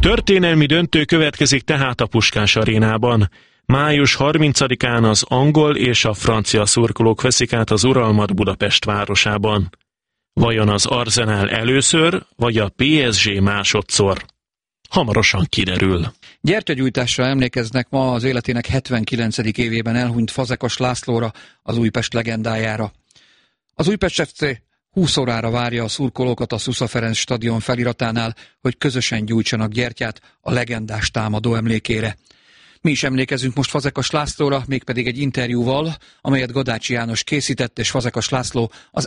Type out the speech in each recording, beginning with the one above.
Történelmi döntő következik tehát a Puskás arénában. Május 30-án az angol és a francia szurkolók veszik át az uralmat Budapest városában. Vajon az Arsenal először, vagy a PSG másodszor? Hamarosan kiderül. Gyertyagyújtásra emlékeznek ma az életének 79. évében elhunyt Fazekas Lászlóra, az Újpest legendájára. Az Újpest FC 20 órára várja a szurkolókat a Szusza Ferenc stadion feliratánál, hogy közösen gyújtsanak gyertyát a legendás támadó emlékére. Mi is emlékezünk most Fazekas Lászlóra, mégpedig egy interjúval, amelyet Gadácsi János készített, és Fazekas László az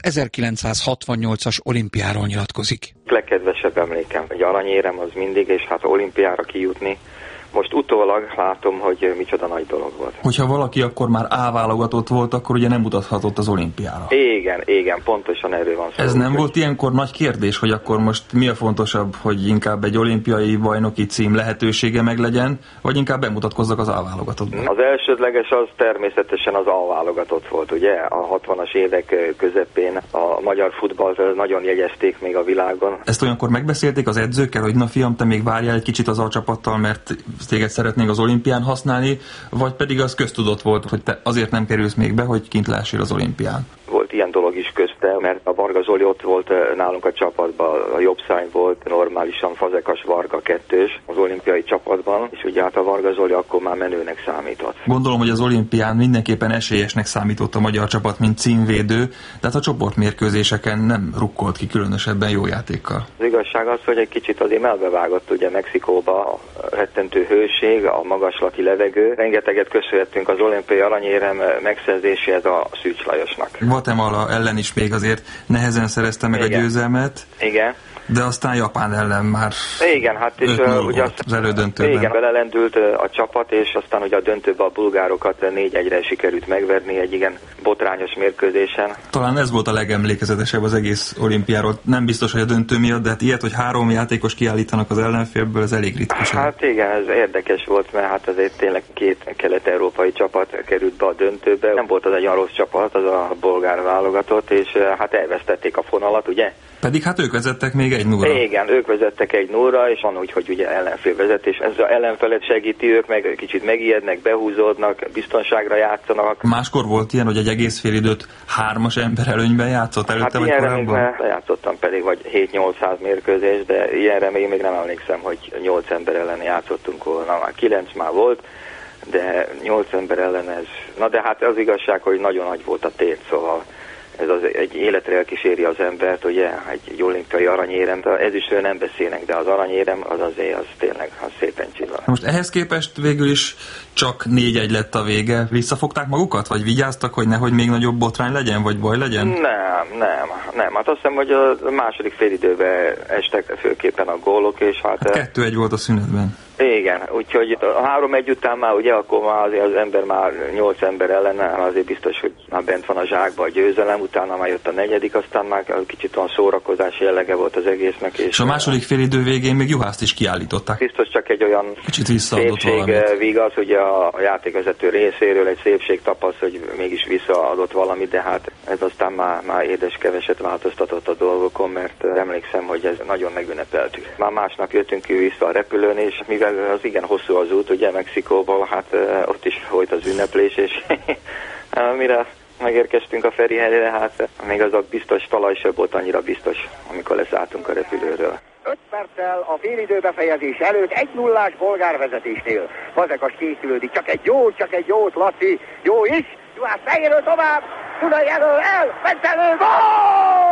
1968-as olimpiáról nyilatkozik. Legkedvesebb emlékem, hogy aranyérem az mindig, és hát olimpiára kijutni. Most utólag látom, hogy micsoda nagy dolog volt. Hogyha valaki akkor már A-válogatott volt, akkor ugye nem mutathatott az olimpiára. Igen, pontosan erről van szó. Ez nem volt ilyenkor nagy kérdés, hogy akkor most mi a fontosabb, hogy inkább egy olimpiai bajnoki cím lehetősége meglegyen, vagy inkább bemutatkozzak az A-válogatottban? Az elsődleges az természetesen az A-válogatott volt, ugye? A 60-as évek közepén a magyar futballt nagyon jegyezték még a világon. Ezt olyankor megbeszélték az edzőkkel, hogy na fiam, te még várjál egy kicsit az A-csapattal, mert téged szeretnénk az olimpián használni, vagy pedig az köztudott volt, hogy te azért nem kerülsz még be, hogy kint lehessél az olimpián? Volt ilyen dolog is közte, mert a Varga Zoli ott volt nálunk a csapatban, a jobb szány volt normálisan Fazekas Varga kettős az olimpiai csapatban, és ugye hát a Varga Zoli akkor már menőnek számított. Gondolom, hogy az olimpián mindenképpen esélyesnek számított a magyar csapat, mint címvédő, tehát a csoportmérkőzéseken nem rukkolt ki különösebben jó játékkal. Az igazság az, hogy egy kicsit azért melbevágott ugye Mexikóba a rettentő hőség, a magaslati levegő. Rengeteget köszönhetünk az olimpiai aranyérem megszerzéséhez a Szűcs Lajosnak. Guatemala ellen is még azért nehezen szerezte meg a győzelmet. Igen. De aztán Japán ellen már igen, hát és ugye az elődöntőben. Igen, belelendült a csapat, és aztán ugye a döntőben a bulgárokat 4-1-re sikerült megverni egy igen botrányos mérkőzésen. Talán ez volt a legemlékezetesebb az egész olimpiáról. Nem biztos, hogy a döntő miatt, de hát ilyet, hogy 3 játékos kiállítanak az ellenfélből, ez elég ritkán. Hát igen, ez érdekes volt, mert hát azért tényleg 2 kelet-európai csapat került be a döntőbe. Nem volt az egy olyan rossz csapat, az a bolgár válogatott, és hát elvesztették a fonalat, ugye? Pedig hát ők vezettek még 1-0. Igen, ők vezettek 1-0, és van úgy, hogy ugye ellenfél vezet, és ez az ellenfelet segíti, ők meg kicsit megijednek, behúzódnak, biztonságra játszanak. Máskor volt ilyen, hogy egy egész félidőt 3-as ember előnyben játszott előtte, vagy korábban? Hát játszottam pedig, vagy 7-800 mérkőzés, de ilyenre még nem emlékszem, hogy 8 ember ellen játszottunk volna. Már 9 már volt, de 8 ember ellen ez. Na de hát az igazság, hogy nagyon nagy volt a tét, szóval ez az egy életre elkíséri az embert, ugye, egy olimpiai aranyérem, ezüstről nem beszélnek, de az aranyérem az azért, az tényleg az szépen csillan. Most ehhez képest végül is csak 4-1 lett a vége. Visszafogták magukat, vagy vigyáztak, hogy nehogy még nagyobb botrány legyen, vagy baj legyen? Nem. Hát azt hiszem, hogy a második félidőben estek főképpen a gólok, és hát 2-1 volt a szünetben. Igen, úgyhogy a 3-1 után már ugye akkor már azért az ember már 8 ember ellen, azért biztos, hogy már bent van a zsákba a győzelem, utána már jött a 4., aztán már kicsit olyan szórakozás jellege volt az egésznek. És a második félidő végén még Juhászt is kiállították. Biztos csak egy olyan kicsit szépségvigaz, ugye a játékvezető részéről egy szépség tapasz, hogy mégis visszaadott valamit, de hát ez aztán már édes keveset változtatott a dolgokon, mert emlékszem, hogy ez nagyon megünnepeltük. Már másnap jöttünk vissza a repülőn, és mivel az igen hosszú az út, ugye Mexikóban, hát ott is folyt az ünneplés, és mire megérkeztünk a ferihelyre, hát még az a biztos talaj sem volt annyira biztos, amikor leszálltunk a repülőről. 5 perccel a félidő befejezés előtt 1-0-ás bolgár vezetésnél. Fazekas készülődik, csak egy jót, Laci, jó is, Juhász fejéről tovább, Duna jelöl el, Bentelő, gól!